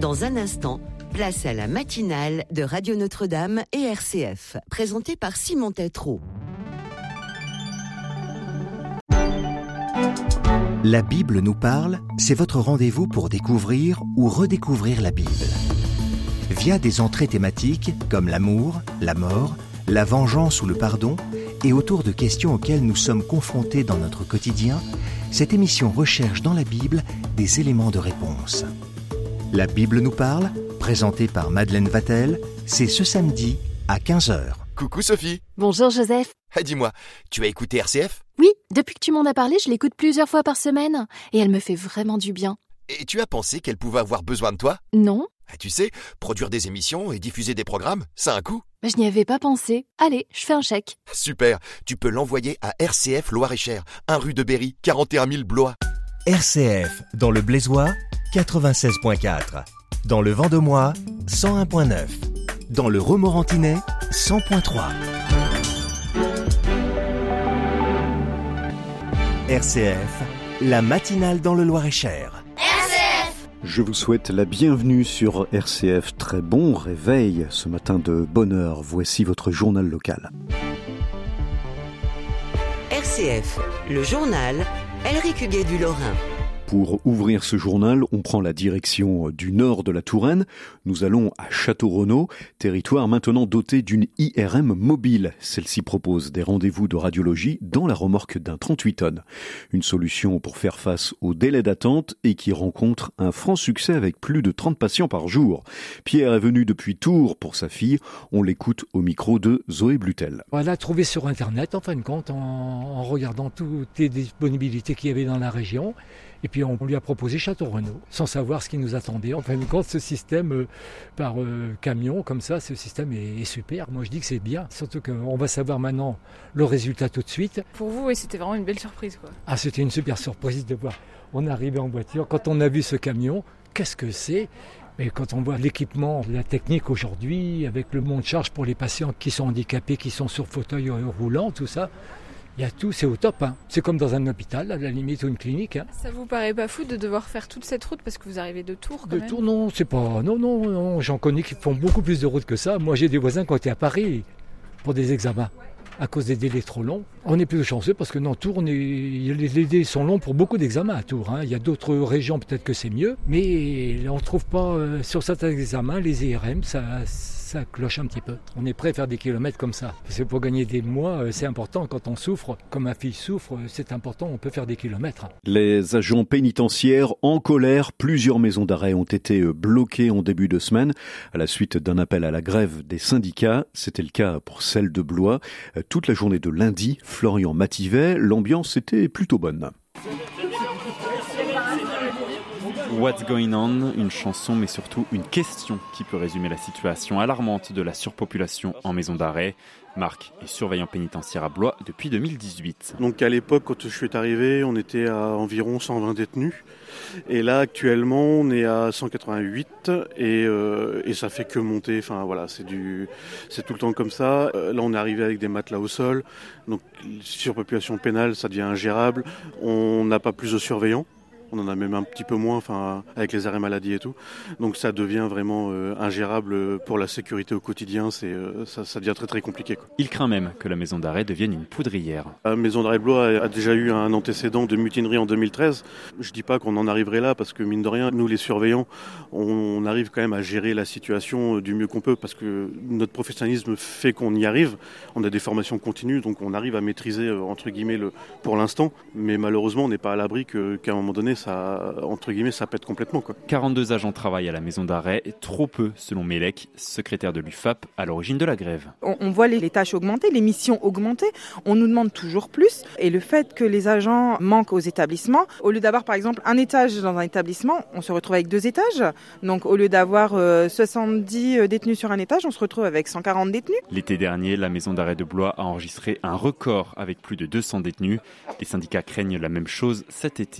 Dans un instant, place à la matinale de Radio Notre-Dame et RCF, présentée par Simon Tétrault. La Bible nous parle, c'est votre rendez-vous pour découvrir ou redécouvrir la Bible. Via des entrées thématiques comme l'amour, la mort, la vengeance ou le pardon, et autour de questions auxquelles nous sommes confrontés dans notre quotidien, cette émission recherche dans la Bible des éléments de réponse. La Bible nous parle, présentée par Madeleine Vatel, c'est ce samedi à 15h. Coucou Sophie. Bonjour Joseph. Dis-moi, tu as écouté RCF ? Oui, depuis que tu m'en as parlé, je l'écoute plusieurs fois par semaine et elle me fait vraiment du bien. Et tu as pensé qu'elle pouvait avoir besoin de toi ? Non. Tu sais, produire des émissions et diffuser des programmes, ça a un coût. Je n'y avais pas pensé. Allez, je fais un chèque. Super, tu peux l'envoyer à RCF Loir-et-Cher, 1 rue de Berry, 41 000 Blois. RCF, dans le Blaisois, 96.4. Dans le Vendomois, 101.9. Dans le Romorantinais, 100.3. RCF, la matinale dans le Loir-et-Cher. RCF! Je vous souhaite la bienvenue sur RCF. Très bon réveil ce matin de bonne heure. Voici votre journal local. RCF, le journal, Elric Huguet du Lorrain. Pour ouvrir ce journal, on prend la direction du nord de la Touraine. Nous allons à Château-Renaud, territoire maintenant doté d'une IRM mobile. Celle-ci propose des rendez-vous de radiologie dans la remorque d'un 38 tonnes. Une solution pour faire face aux délais d'attente et qui rencontre un franc succès avec plus de 30 patients par jour. Pierre est venu depuis Tours pour sa fille. On l'écoute au micro de Zoé Blutel. On l'a trouvé sur Internet, en fin de compte, en regardant toutes les disponibilités qu'il y avait dans la région. Et puis on lui a proposé Château-Renaud, sans savoir ce qui nous attendait. En fin de compte, ce système par camion, comme ça, ce système est super. Moi je dis que c'est bien, surtout qu'on va savoir maintenant le résultat tout de suite. Pour vous, oui, c'était vraiment une belle surprise, quoi. Ah, c'était une super surprise de voir. On est arrivé en voiture, quand on a vu ce camion, qu'est-ce que c'est ? Mais quand on voit l'équipement, la technique aujourd'hui, avec le monte-charge pour les patients qui sont handicapés, qui sont sur fauteuil roulant, tout ça, il y a tout, c'est au top. C'est comme dans un hôpital, à la limite, ou une clinique. Ça vous paraît pas fou de devoir faire toute cette route parce que vous arrivez de Tours quand même ? De Tours, non, c'est pas... Non, j'en connais qui font beaucoup plus de routes que ça. Moi, j'ai des voisins qui ont été à Paris pour des examens à cause des délais trop longs. On est plutôt chanceux parce que non, Tours, les délais sont longs pour beaucoup d'examens à Tours. Il y a d'autres régions, peut-être que c'est mieux, mais on ne trouve pas, sur certains examens, les IRM, ça cloche un petit peu. On est prêt à faire des kilomètres comme ça. Parce que pour gagner des mois, c'est important. Quand on souffre, comme ma fille souffre, c'est important, on peut faire des kilomètres. Les agents pénitentiaires en colère. Plusieurs maisons d'arrêt ont été bloquées en début de semaine à la suite d'un appel à la grève des syndicats. C'était le cas pour celle de Blois. Toute la journée de lundi, Florian Mativet, l'ambiance était plutôt bonne. What's Going On, une chanson mais surtout une question qui peut résumer la situation alarmante de la surpopulation en maison d'arrêt. Marc est surveillant pénitentiaire à Blois depuis 2018. Donc à l'époque, quand je suis arrivé, on était à environ 120 détenus. Et là, actuellement, on est à 188 et ça fait que monter. Enfin voilà, c'est tout le temps comme ça. Là, on est arrivé avec des matelas au sol. Donc surpopulation pénale, ça devient ingérable. On n'a pas plus de surveillants. On en a même un petit peu moins, enfin, avec les arrêts maladie et tout. Donc ça devient vraiment ingérable pour la sécurité au quotidien. Ça devient très très compliqué, quoi. Il craint même que la maison d'arrêt devienne une poudrière. La maison d'arrêt Blois a déjà eu un antécédent de mutinerie en 2013. Je dis pas qu'on en arriverait là parce que mine de rien, nous les surveillants, on arrive quand même à gérer la situation du mieux qu'on peut parce que notre professionnalisme fait qu'on y arrive. On a des formations continues, donc on arrive à maîtriser entre guillemets pour l'instant. Mais malheureusement, on n'est pas à l'abri qu'à un moment donné, ça, entre guillemets, ça pète complètement, quoi. 42 agents travaillent à la maison d'arrêt, trop peu selon Mélec, secrétaire de l'UFAP à l'origine de la grève. On voit les tâches augmenter, les missions augmenter, on nous demande toujours plus. Et le fait que les agents manquent aux établissements, au lieu d'avoir par exemple un étage dans un établissement, on se retrouve avec 2 étages. Donc au lieu d'avoir 70 détenus sur un étage, on se retrouve avec 140 détenus. L'été dernier, la maison d'arrêt de Blois a enregistré un record avec plus de 200 détenus. Les syndicats craignent la même chose cet été.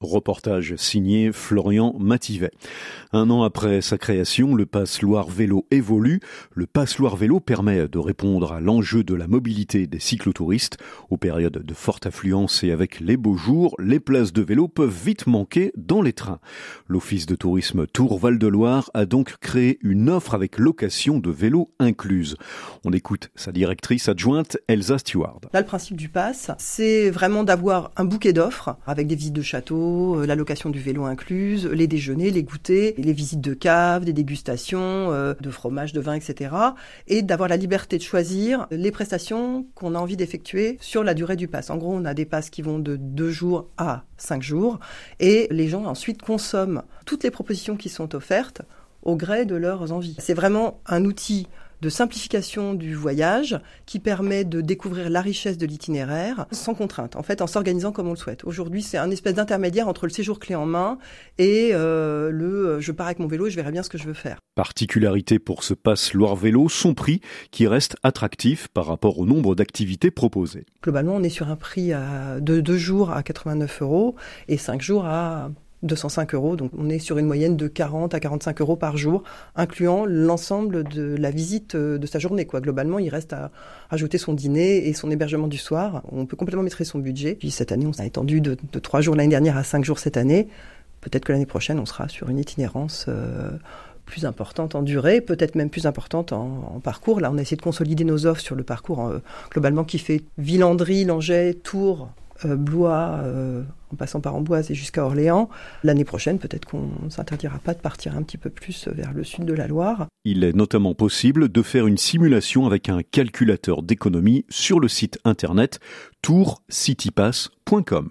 Reportage signé Florian Mativet. Un an après sa création, le Pass Loire Vélo évolue. Le Pass Loire Vélo permet de répondre à l'enjeu de la mobilité des cyclotouristes. Aux périodes de forte affluence et avec les beaux jours, les places de vélo peuvent vite manquer dans les trains. L'Office de tourisme Tours Val-de-Loire a donc créé une offre avec location de vélos incluse. On écoute sa directrice adjointe, Elsa Stewart. Là, le principe du Pass, c'est vraiment d'avoir un bouquet d'offres avec des visites de château, la location du vélo incluse, les déjeuners, les goûters, les visites de caves, des dégustations de fromage, de vin, etc. Et d'avoir la liberté de choisir les prestations qu'on a envie d'effectuer sur la durée du pass. En gros, on a des passes qui vont de 2 jours à 5 jours et les gens ensuite consomment toutes les propositions qui sont offertes au gré de leurs envies. C'est vraiment un outil de simplification du voyage qui permet de découvrir la richesse de l'itinéraire sans contrainte, en fait en s'organisant comme on le souhaite. Aujourd'hui, c'est un espèce d'intermédiaire entre le séjour clé en main et je pars avec mon vélo et je verrai bien ce que je veux faire. Particularité pour ce Pass Loire Vélo, son prix qui reste attractif par rapport au nombre d'activités proposées. Globalement, on est sur un prix de 2 jours à 89 € et 5 jours à 205 €, donc on est sur une moyenne de 40 à 45 € par jour, incluant l'ensemble de la visite de sa journée. Globalement, il reste à rajouter son dîner et son hébergement du soir. On peut complètement maîtriser son budget. Puis cette année, on a étendu de 3 jours l'année dernière à 5 jours cette année. Peut-être que l'année prochaine, on sera sur une itinérance plus importante en durée, peut-être même plus importante en parcours. Là, on a essayé de consolider nos offres sur le parcours globalement qui fait Villandry, Langeais, Tours, Blois, en passant par Amboise et jusqu'à Orléans. L'année prochaine, peut-être qu'on ne s'interdira pas de partir un petit peu plus vers le sud de la Loire. Il est notamment possible de faire une simulation avec un calculateur d'économie sur le site internet tourcitypass.com.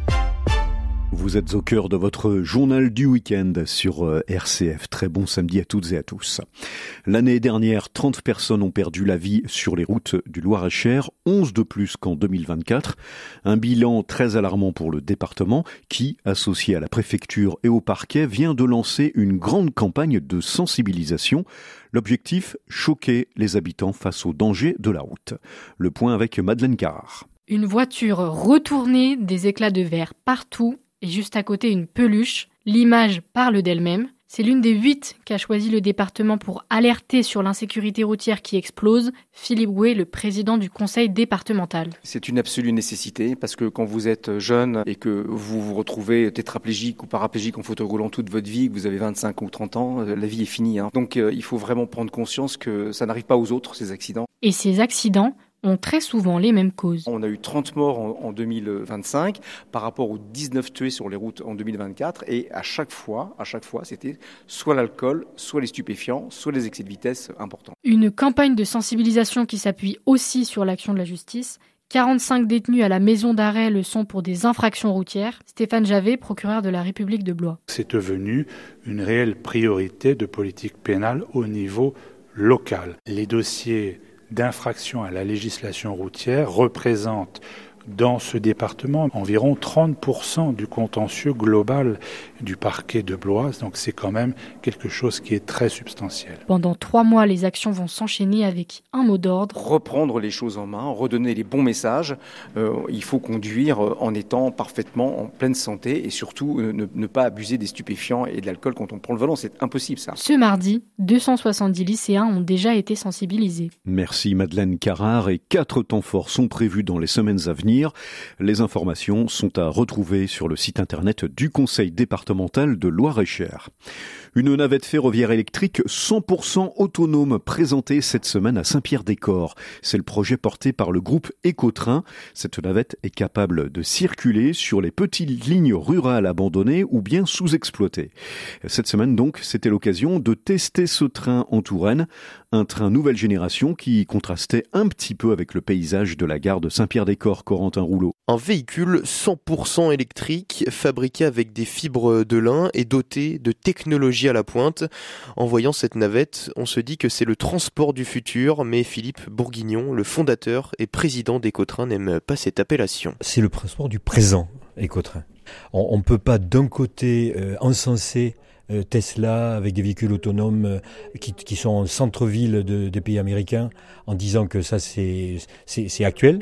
Vous êtes au cœur de votre journal du week-end sur RCF. Très bon samedi à toutes et à tous. L'année dernière, 30 personnes ont perdu la vie sur les routes du Loir-et-Cher, 11 de plus qu'en 2024. Un bilan très alarmant pour le département qui, associé à la préfecture et au parquet, vient de lancer une grande campagne de sensibilisation. L'objectif, choquer les habitants face aux dangers de la route. Le point avec Madeleine Carrard. Une voiture retournée, des éclats de verre partout. Et juste à côté, une peluche. L'image parle d'elle-même. C'est l'une des 8 qu'a choisi le département pour alerter sur l'insécurité routière qui explose. Philippe Gouet, le président du conseil départemental. C'est une absolue nécessité parce que quand vous êtes jeune et que vous vous retrouvez tétraplégique ou paraplégique en fauteuil roulant toute votre vie, que vous avez 25 ou 30 ans, la vie est finie. Donc il faut vraiment prendre conscience que ça n'arrive pas aux autres, ces accidents. Et ces accidents ont très souvent les mêmes causes. On a eu 30 morts en 2025 par rapport aux 19 tués sur les routes en 2024 et à chaque fois, c'était soit l'alcool, soit les stupéfiants, soit les excès de vitesse importants. Une campagne de sensibilisation qui s'appuie aussi sur l'action de la justice. 45 détenus à la maison d'arrêt le sont pour des infractions routières. Stéphane Javet, procureur de la République de Blois. C'est devenu une réelle priorité de politique pénale au niveau local. Les dossiers d'infraction à la législation routière représente dans ce département environ 30% du contentieux global du parquet de Blois. Donc c'est quand même quelque chose qui est très substantiel. Pendant 3 mois, les actions vont s'enchaîner avec un mot d'ordre. Reprendre les choses en main, redonner les bons messages. Il faut conduire en étant parfaitement en pleine santé et surtout ne pas abuser des stupéfiants et de l'alcool quand on prend le volant. C'est impossible ça. Ce mardi, 270 lycéens ont déjà été sensibilisés. Merci Madeleine Carrard et 4 temps forts sont prévus dans les semaines à venir. Les informations sont à retrouver sur le site internet du Conseil départemental de Loir-et-Cher. Une navette ferroviaire électrique 100% autonome présentée cette semaine à Saint-Pierre-des-Corps. C'est le projet porté par le groupe Écotrain. Cette navette est capable de circuler sur les petites lignes rurales abandonnées ou bien sous-exploitées. Cette semaine donc, c'était l'occasion de tester ce train en Touraine. Un train nouvelle génération qui contrastait un petit peu avec le paysage de la gare de Saint-Pierre-des-Corps, Corentin Rouleau. Un véhicule 100% électrique, fabriqué avec des fibres de lin et doté de technologie à la pointe. En voyant cette navette, on se dit que c'est le transport du futur, mais Philippe Bourguignon, le fondateur et président d'Écotrain, n'aime pas cette appellation. C'est le transport du présent, Écotrain. On ne peut pas d'un côté encenser Tesla avec des véhicules autonomes qui sont en centre-ville des pays américains en disant que ça c'est actuel.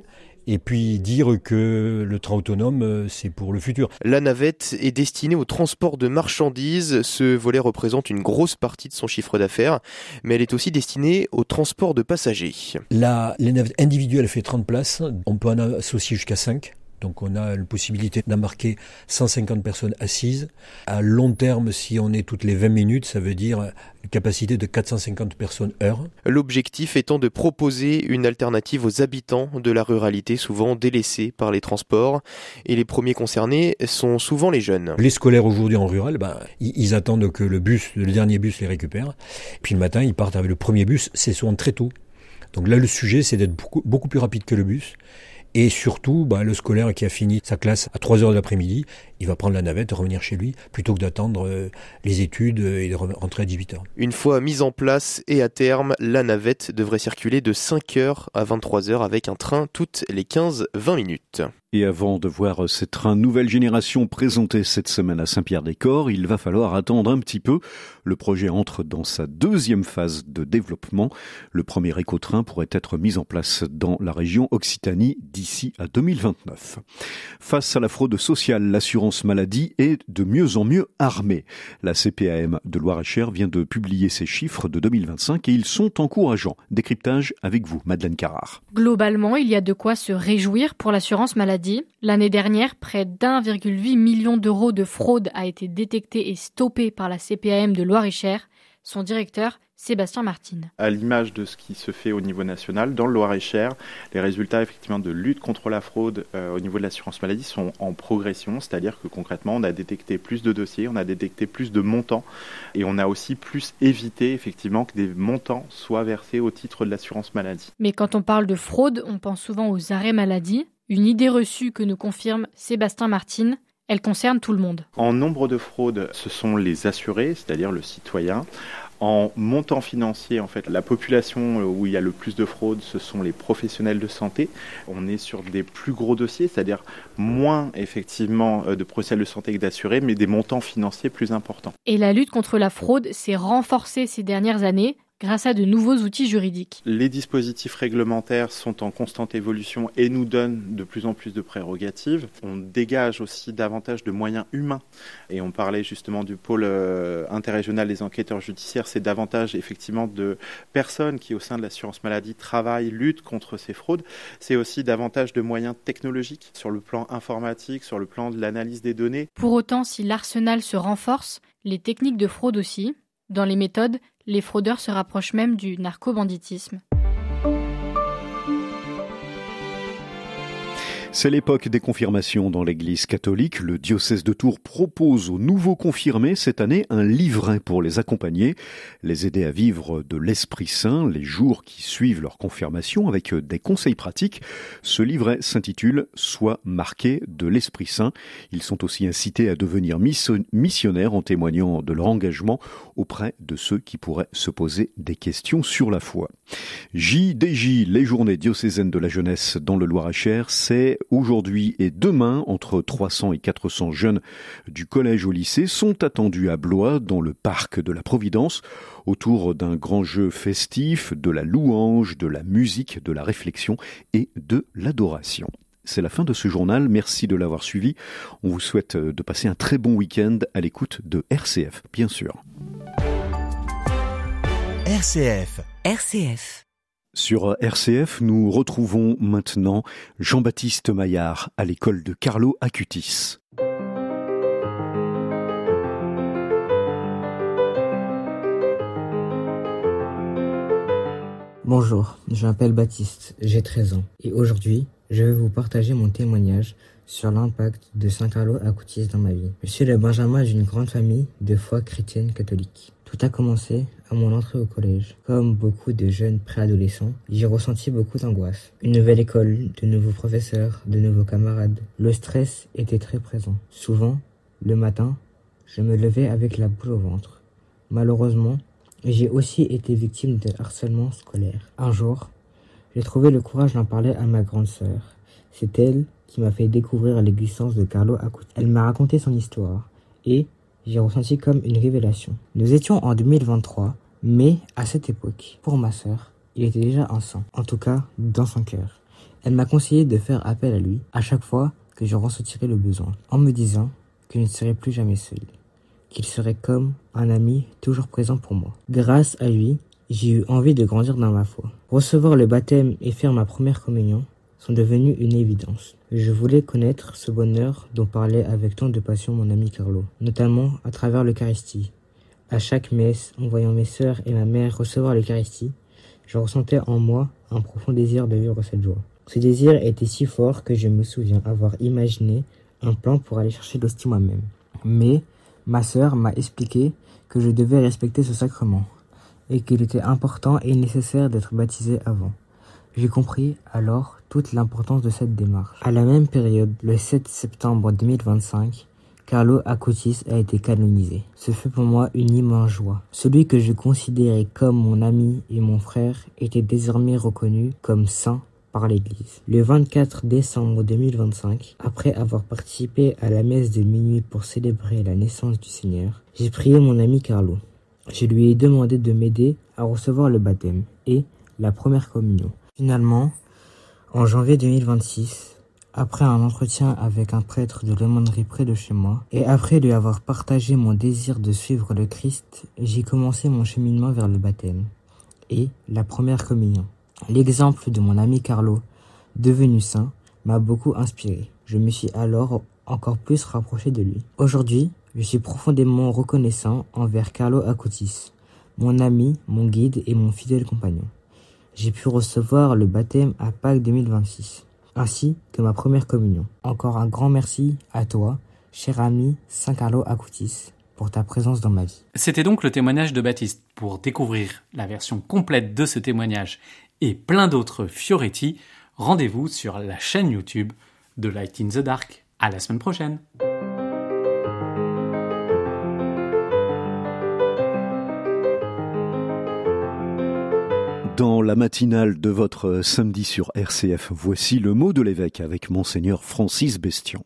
et puis dire que le train autonome, c'est pour le futur. La navette est destinée au transport de marchandises. Ce volet représente une grosse partie de son chiffre d'affaires, mais elle est aussi destinée au transport de passagers. Là, les navettes individuelles fait 30 places, on peut en associer jusqu'à 5. Donc on a la possibilité d'embarquer 150 personnes assises. À long terme, si on est toutes les 20 minutes, ça veut dire une capacité de 450 personnes heure. L'objectif étant de proposer une alternative aux habitants de la ruralité, souvent délaissés par les transports. Et les premiers concernés sont souvent les jeunes. Les scolaires aujourd'hui en rural, ils attendent que le dernier bus les récupère. Puis le matin, ils partent avec le premier bus, c'est souvent très tôt. Donc là, le sujet, c'est d'être beaucoup plus rapide que le bus. Et surtout, le scolaire qui a fini sa classe à 3h de l'après-midi, il va prendre la navette et revenir chez lui, plutôt que d'attendre les études et de rentrer à 18h. Une fois mise en place et à terme, la navette devrait circuler de 5h à 23h avec un train toutes les 15-20 minutes. Et avant de voir ces trains nouvelle génération présentés cette semaine à Saint-Pierre-des-Corps, il va falloir attendre un petit peu. Le projet entre dans sa deuxième phase de développement. Le premier écotrain pourrait être mis en place dans la région Occitanie d'ici à 2029. Face à la fraude sociale, l'assurance maladie est de mieux en mieux armée. La CPAM de Loir-et-Cher vient de publier ses chiffres de 2025 et ils sont encourageants. Décryptage avec vous, Madeleine Carrard. Globalement, il y a de quoi se réjouir pour l'assurance maladie. L'année dernière, près d'1,8 million d'euros de fraude a été détecté et stoppé par la CPAM de Loir-et-Cher. Son directeur, Sébastien Martine. À l'image de ce qui se fait au niveau national, dans le Loir-et-Cher, les résultats effectivement de lutte contre la fraude au niveau de l'assurance maladie sont en progression, c'est-à-dire que concrètement on a détecté plus de dossiers, on a détecté plus de montants et on a aussi plus évité effectivement que des montants soient versés au titre de l'assurance maladie. Mais quand on parle de fraude, on pense souvent aux arrêts maladie. Une idée reçue que nous confirme Sébastien Martine, elle concerne tout le monde. En nombre de fraudes, ce sont les assurés, c'est-à-dire le citoyen. En montant financier, en fait, la population où il y a le plus de fraude, ce sont les professionnels de santé. On est sur des plus gros dossiers, c'est-à-dire moins effectivement de professionnels de santé que d'assurés, mais des montants financiers plus importants. Et la lutte contre la fraude s'est renforcée ces dernières années grâce à de nouveaux outils juridiques. Les dispositifs réglementaires sont en constante évolution et nous donnent de plus en plus de prérogatives. On dégage aussi davantage de moyens humains. Et on parlait justement du pôle interrégional des enquêteurs judiciaires. C'est davantage effectivement de personnes qui au sein de l'assurance maladie travaillent, luttent contre ces fraudes. C'est aussi davantage de moyens technologiques sur le plan informatique, sur le plan de l'analyse des données. Pour autant, si l'arsenal se renforce, les techniques de fraude aussi. Dans les méthodes, les fraudeurs se rapprochent même du narcobanditisme. C'est l'époque des confirmations dans l'Église catholique. Le diocèse de Tours propose aux nouveaux confirmés cette année un livret pour les accompagner, les aider à vivre de l'Esprit Saint les jours qui suivent leur confirmation avec des conseils pratiques. Ce livret s'intitule « Sois marqué de l'Esprit Saint ». Ils sont aussi incités à devenir missionnaires en témoignant de leur engagement auprès de ceux qui pourraient se poser des questions sur la foi. JDJ, les journées diocésaines de la jeunesse dans le Loir-et-Cher, c'est aujourd'hui et demain, entre 300 et 400 jeunes du collège au lycée sont attendus à Blois, dans le parc de la Providence, autour d'un grand jeu festif, de la louange, de la musique, de la réflexion et de l'adoration. C'est la fin de ce journal, merci de l'avoir suivi. On vous souhaite de passer un très bon week-end à l'écoute de RCF, bien sûr. RCF. Sur RCF, nous retrouvons maintenant Jean-Baptiste Maillard à l'école de Carlo Acutis. Bonjour, je m'appelle Baptiste, j'ai 13 ans et aujourd'hui, je vais vous partager mon témoignage sur l'impact de Saint Carlo Acutis dans ma vie. Je suis le benjamin d'une grande famille de foi chrétienne catholique. Tout a commencé à mon entrée au collège. Comme beaucoup de jeunes préadolescents, j'ai ressenti beaucoup d'angoisse. Une nouvelle école, de nouveaux professeurs, de nouveaux camarades. Le stress était très présent. Souvent, le matin, je me levais avec la boule au ventre. Malheureusement, j'ai aussi été victime de harcèlement scolaire. Un jour, j'ai trouvé le courage d'en parler à ma grande sœur. C'est elle qui m'a fait découvrir l'existence de Carlo Acutis. Elle m'a raconté son histoire et j'ai ressenti comme une révélation. Nous étions en 2023, mais à cette époque, pour ma sœur, il était déjà un saint, en tout cas dans son cœur. Elle m'a conseillé de faire appel à lui à chaque fois que je ressentirais le besoin, en me disant que je ne serais plus jamais seul, qu'il serait comme un ami toujours présent pour moi. Grâce à lui, j'ai eu envie de grandir dans ma foi. Recevoir le baptême et faire ma première communion sont devenus une évidence. Je voulais connaître ce bonheur dont parlait avec tant de passion mon ami Carlo, notamment à travers l'Eucharistie. À chaque messe, en voyant mes sœurs et ma mère recevoir l'Eucharistie, je ressentais en moi un profond désir de vivre cette joie. Ce désir était si fort que je me souviens avoir imaginé un plan pour aller chercher l'hostie moi-même. Mais ma sœur m'a expliqué que je devais respecter ce sacrement et qu'il était important et nécessaire d'être baptisé avant. J'ai compris alors toute l'importance de cette démarche. À la même période, le 7 septembre 2025, Carlo Acutis a été canonisé. Ce fut pour moi une immense joie. Celui que je considérais comme mon ami et mon frère était désormais reconnu comme saint par l'Église. Le 24 décembre 2025, après avoir participé à la messe de minuit pour célébrer la naissance du Seigneur, j'ai prié mon ami Carlo. Je lui ai demandé de m'aider à recevoir le baptême et la première communion. Finalement, en janvier 2026, après un entretien avec un prêtre de l'aumônerie près de chez moi, et après lui avoir partagé mon désir de suivre le Christ, j'ai commencé mon cheminement vers le baptême et la première communion. L'exemple de mon ami Carlo, devenu saint, m'a beaucoup inspiré. Je me suis alors encore plus rapproché de lui. Aujourd'hui, je suis profondément reconnaissant envers Carlo Acutis, mon ami, mon guide et mon fidèle compagnon. J'ai pu recevoir le baptême à Pâques 2026, ainsi que ma première communion. Encore un grand merci à toi, cher ami Saint Carlo Acutis, pour ta présence dans ma vie. C'était donc le témoignage de Baptiste. Pour découvrir la version complète de ce témoignage et plein d'autres Fioretti, rendez-vous sur la chaîne YouTube de Light in the Dark. À la semaine prochaine. Dans la matinale de votre samedi sur RCF, voici le mot de l'évêque avec Monseigneur Francis Bestian.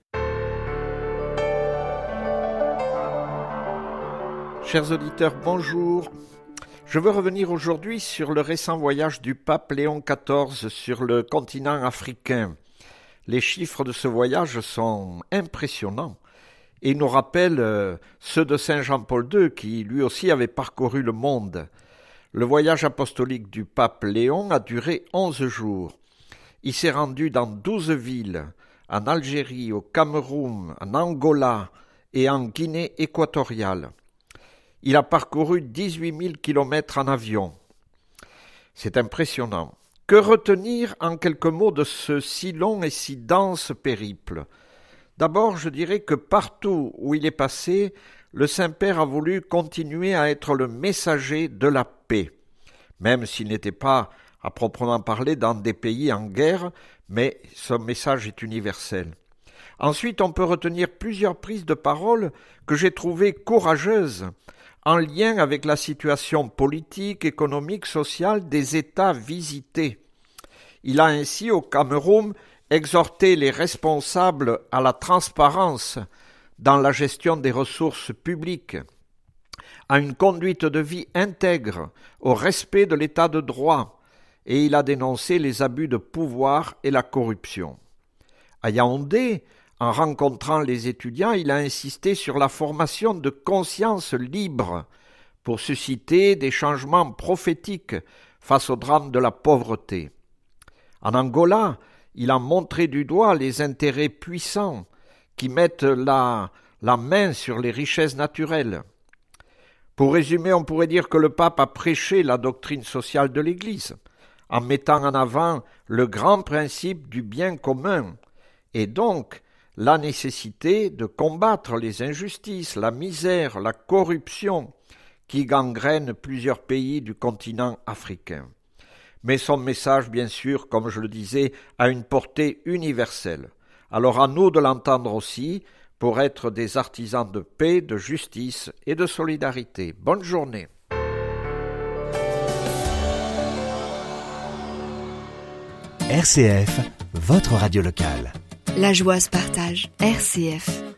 Chers auditeurs, bonjour. Je veux revenir aujourd'hui sur le récent voyage du pape Léon XIV sur le continent africain. Les chiffres de ce voyage sont impressionnants et nous rappellent ceux de Saint Jean-Paul II qui lui aussi avait parcouru le monde. Le voyage apostolique du pape Léon a duré 11 jours. Il s'est rendu dans 12 villes, en Algérie, au Cameroun, en Angola et en Guinée équatoriale. Il a parcouru 18 000 kilomètres en avion. C'est impressionnant. Que retenir en quelques mots de ce si long et si dense périple ? D'abord, je dirais que partout où il est passé, le Saint-Père a voulu continuer à être le messager de la paix, même s'il n'était pas, à proprement parler, dans des pays en guerre, mais son message est universel. Ensuite, on peut retenir plusieurs prises de parole que j'ai trouvées courageuses, en lien avec la situation politique, économique, sociale des États visités. Il a ainsi, au Cameroun, exhorté les responsables à la transparence dans la gestion des ressources publiques, à une conduite de vie intègre, au respect de l'état de droit, et il a dénoncé les abus de pouvoir et la corruption. À Yaoundé, en rencontrant les étudiants, il a insisté sur la formation de conscience libre pour susciter des changements prophétiques face au drame de la pauvreté. En Angola, il a montré du doigt les intérêts puissants qui mettent la main sur les richesses naturelles. Pour résumer, on pourrait dire que le pape a prêché la doctrine sociale de l'Église, en mettant en avant le grand principe du bien commun, et donc la nécessité de combattre les injustices, la misère, la corruption qui gangrènent plusieurs pays du continent africain. Mais son message, bien sûr, comme je le disais, a une portée universelle. Alors à nous de l'entendre aussi pour être des artisans de paix, de justice et de solidarité. Bonne journée. RCF, votre radio locale. La joie se partage. RCF.